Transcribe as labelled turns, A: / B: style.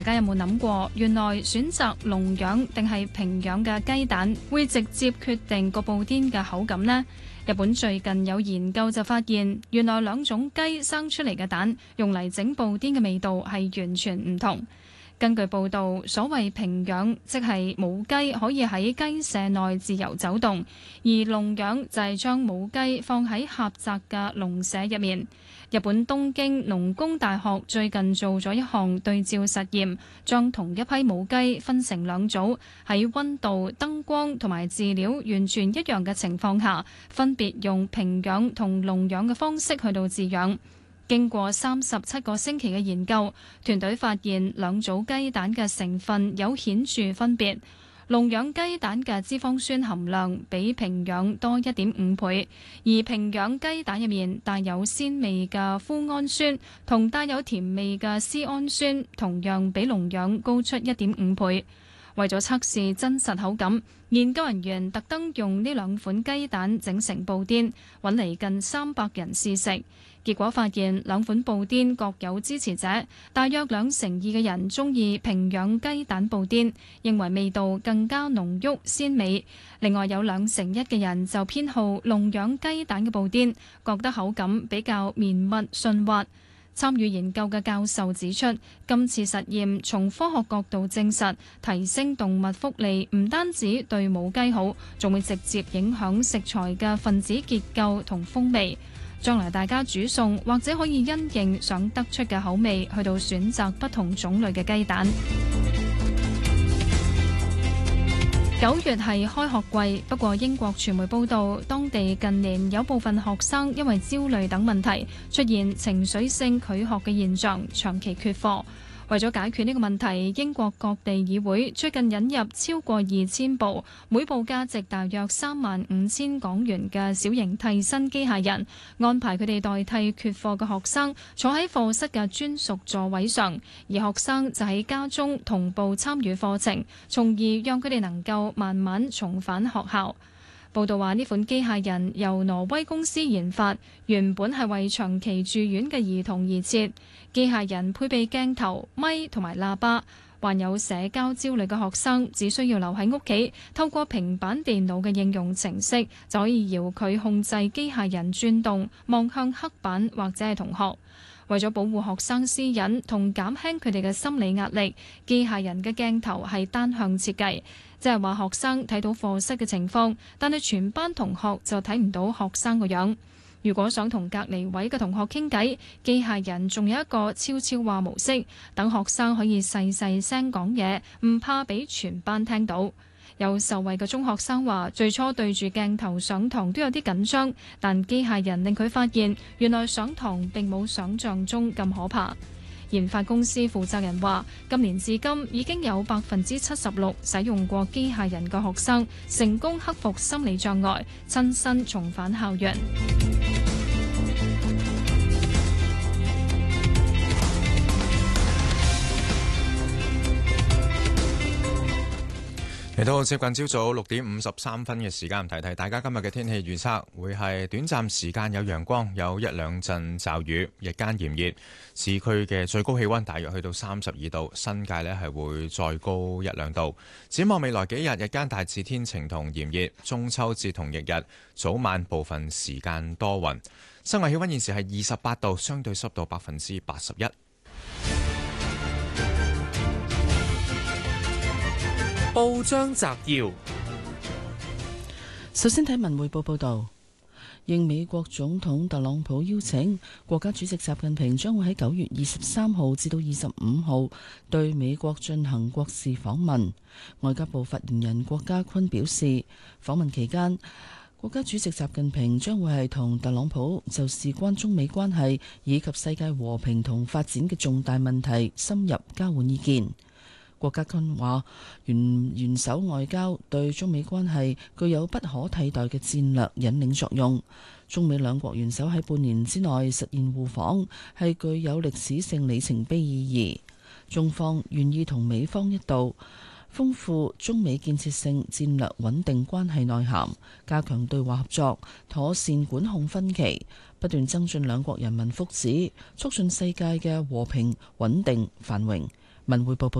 A: 大家有冇諗過，原來選擇籠養定係平養嘅雞蛋，會直接決定個布甸嘅口感呢？日本最近有研究就發現，原來兩種雞生出嚟嘅蛋，用嚟整布甸嘅味道係完全唔同。根據報道，所謂平養即係母雞可以喺雞舍內自由走動，而籠養就係將母雞放喺狹窄嘅籠舍入面。日本東京農工大學最近做咗一項對照實驗，將同一批母雞分成兩組，喺溫度、燈光同埋飼料完全一樣嘅情況下，分別用平養同籠養嘅方式去到飼養。經過37個星期嘅研究，團隊發現兩組雞蛋嘅成分有顯著分別。籠養雞蛋嘅脂肪酸含量比平養多1.5倍，而平養雞蛋入面帶有鮮味嘅麩胺酸同帶有甜味嘅絲胺酸，同樣比籠養高出1.5倍。為咗測試真實口感，研究人員特登用呢兩款雞蛋整成布甸，揾嚟近300人試食。結果發現兩款布甸各有支持者，大約2成2嘅人鍾意平養雞蛋布甸，認為味道更加濃郁鮮美。另外有2成1嘅人就偏好籠養雞蛋嘅布甸，覺得口感比較綿密順滑。參與研究嘅教授指出，今次實驗從科學角度證實，提升動物福利唔單止對母雞好，仲會直接影響食材嘅分子結構同風味。將來大家煮餸或者可以因應想得出嘅口味，去到選擇不同種類嘅雞蛋。9月係開學季，不過英國傳媒報道，當地近年有部分學生因為焦慮等問題，出現情緒性拒學嘅現象，長期缺課。為咗解決呢個問題，英國各地議會最近引入超過2000部，每部價值大約35000港元嘅小型替身機械人，安排佢哋代替缺課嘅學生坐喺課室嘅專屬座位上，而學生就喺家中同步參與課程，從而讓佢哋能夠慢慢重返學校。報道話，呢款機械人由挪威公司研發，原本係為長期住院嘅兒童而設。機械人配備鏡頭、咪同埋喇叭，患有社交焦慮嘅學生只需要留喺屋企，透過平板電腦嘅應用程式就可以遙距控制機械人轉動，望向黑板或者係同學。為咗保護學生私隱同減輕佢哋嘅心理壓力，機械人嘅鏡頭係單向設計，即係話學生睇到課室嘅情況，但係全班同學就睇唔到學生個樣。如果想同隔離位嘅同學傾偈，機械人仲有一個悄悄話模式，等學生可以細細聲講嘢，唔怕俾全班聽到。有受惠嘅中學生話，最初對住鏡頭上堂都有啲緊張，但機械人令佢發現，原來上堂並冇想像中咁可怕。研發公司負責人話，今年至今已經有76%使用過機械人嘅學生成功克服心理障礙，親身重返校園。
B: 嚟到接近朝早6點53分嘅時間，提提大家今日嘅天氣預測會係短暫時間有陽光，有1、2陣驟雨，日間炎熱，市區嘅最高氣溫大約去到32度，新界呢係會再高1、2度。展望未來幾日，日間大致天晴同炎熱，中秋節同翌日早晚部分時間多雲。室外氣溫現時係28度，相對濕度81%。
C: 報章摘要：首先睇文匯報報道，應美國總統特朗普邀請，國家主席習近平將會喺9月23號至到25號對美國進行國事訪問。外交部發言人郭家坤表示，訪問期間，國家主席習近平將會係同特朗普就事關中美關係以及世界和平同發展嘅重大問題深入交換意見。郭家坤話：元首外交對中美關係具有不可替代嘅戰略引領作用。中美兩國元首喺半年之內實現互訪，係具有歷史性里程碑意義。中方願意同美方一道，豐富中美建設性戰略穩定關係內涵，加強對話合作，妥善管控分歧，不斷增進兩國人民福祉，促進世界嘅和平穩定繁榮。 文匯報報